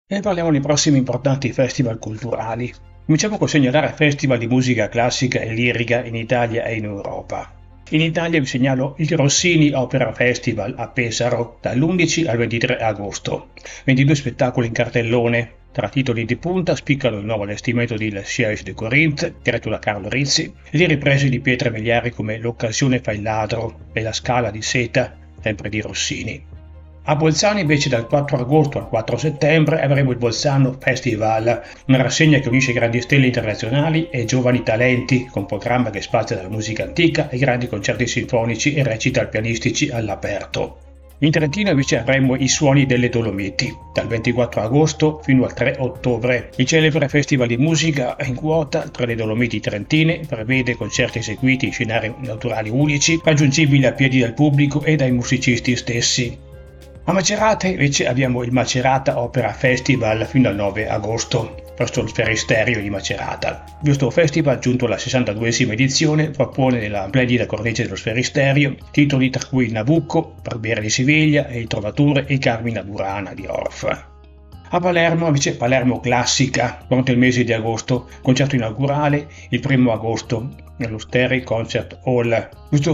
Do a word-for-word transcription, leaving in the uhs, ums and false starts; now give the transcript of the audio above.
E parliamo dei prossimi importanti festival culturali. Cominciamo col segnalare festival di musica classica e lirica in Italia e in Europa. In Italia vi segnalo il Rossini Opera Festival a Pesaro dall'undici al ventitré agosto. ventidue spettacoli in cartellone. Tra titoli di punta spiccano il nuovo allestimento di Le Siège de Corinth, diretto da Carlo Rizzi, e le riprese di pietre miliari come L'Occasione fa il ladro e La Scala di Seta, sempre di Rossini. A Bolzano invece dal quattro agosto al quattro settembre avremo il Bolzano Festival, una rassegna che unisce grandi stelle internazionali e giovani talenti, con programma che spazia dalla musica antica ai grandi concerti sinfonici e recital pianistici all'aperto. In Trentino invece avremo i Suoni delle Dolomiti, dal ventiquattro agosto fino al tre ottobre. Il celebre festival di musica in quota tra le Dolomiti trentine prevede concerti eseguiti in scenari naturali unici, raggiungibili a piedi dal pubblico e dai musicisti stessi. A Macerata invece abbiamo il Macerata Opera Festival fino al nove agosto, presso il Sferisterio di Macerata. Questo festival, giunto alla sessantaduesima edizione, propone nella splendida cornice dello Sferisterio titoli tra cui il Nabucco, Barbiere di Siviglia e il Trovatore e Carmina Burana di Orff. A Palermo invece Palermo Classica, durante il mese di agosto, concerto inaugurale il primo agosto nello Stereo Concert Hall. Questo